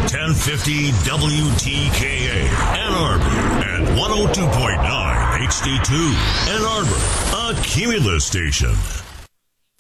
1050 WTKA, Ann Arbor, and 102.9 HD2, Ann Arbor, a Cumulus station.